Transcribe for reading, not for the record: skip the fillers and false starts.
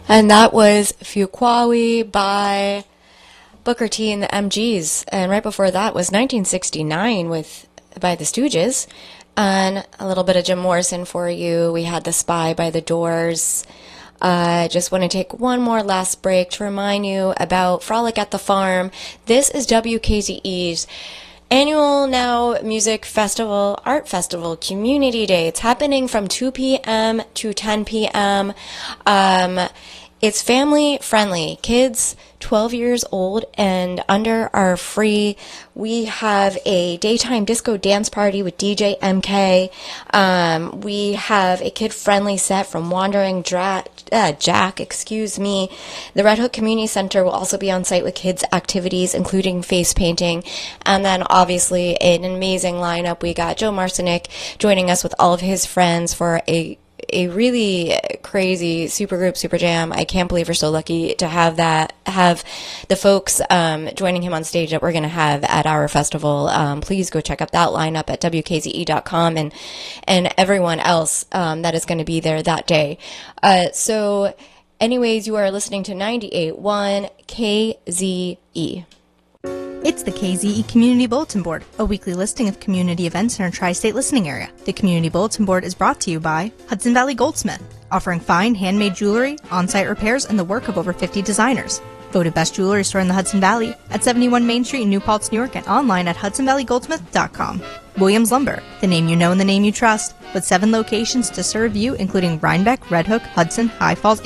And that was Fuqua by Booker T and the MGs. And right before that was 1969 by the Stooges. And a little bit of Jim Morrison for you. We had The Spy by the Doors. I just want to take one more last break to remind you about Frolic at the Farm. This is WKZE's annual now music festival, art festival, community day. It's happening from 2 p.m. to 10 p.m. It's family friendly. Kids 12 years old and under are free. We have a daytime disco dance party with DJ MK. We have a kid-friendly set from Wandering Jack. The Red Hook Community Center will also be on site with kids' activities, including face painting. And then, obviously, an amazing lineup. We got Joe Marcinik joining us with all of his friends for a really crazy supergroup, super jam. I can't believe we're so lucky to have the folks joining him on stage that we're going to have at our festival. Please go check out that lineup at WKZE.com and everyone else that is going to be there that day. So anyways, you are listening to 98.1 KZE. It's the KZE Community Bulletin Board, a weekly listing of community events in our tri-state listening area. The Community Bulletin Board is brought to you by Hudson Valley Goldsmith, offering fine handmade jewelry, on-site repairs, and the work of over 50 designers. Voted best jewelry store in the Hudson Valley at 71 Main Street in New Paltz, New York, and online at hudsonvalleygoldsmith.com. Williams Lumber, the name you know and the name you trust, with 7 locations to serve you, including Rhinebeck, Red Hook, Hudson, High Falls,